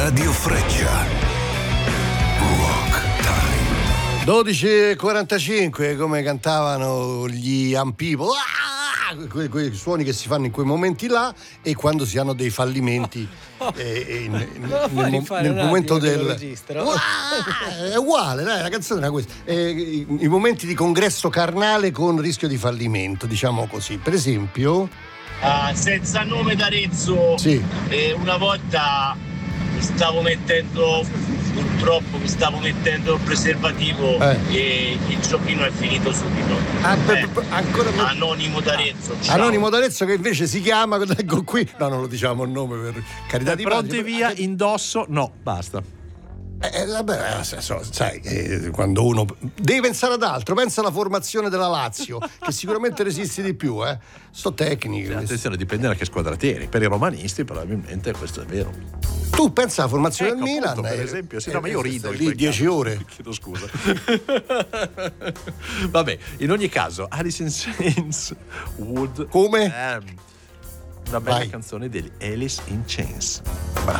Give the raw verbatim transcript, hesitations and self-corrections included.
Radio Freccia. Rock Time. dodici e quarantacinque, come cantavano gli Ampipo. Ah! Que- quei suoni che si fanno in quei momenti là, e quando si hanno dei fallimenti eh, in, in, nel, mo- nel momento del ah! È uguale, dai, la canzone era questa, eh, i, i momenti di congresso carnale con rischio di fallimento, diciamo così. Per esempio uh, senza nome d'Arezzo, sì. eh, una volta mi stavo mettendo, purtroppo mi stavo mettendo il preservativo eh. e il giochino è finito subito. Ah, eh. b- b- ancora per... Anonimo d'Arezzo. Ciao. Anonimo d'Arezzo, che invece si chiama, leggo qui, no, non lo diciamo il nome per carità di pronti padre, via, anche... indosso, no, basta. Eh, vabbè, sai, eh, quando uno devi pensare ad altro, pensa alla formazione della Lazio, che sicuramente resiste di più, eh. Sto tecniche. Sì, attenzione, dipende da che squadra tieni. Per i romanisti, probabilmente questo è vero. Tu pensa alla formazione ecco, del Milan, appunto, per eh, esempio, sì, eh, no, ma io rido lì dieci ore. Chiedo scusa. Vabbè, in ogni caso, Alice in Chains Would come? Um, una bella Vai. canzone degli Alice in Chains.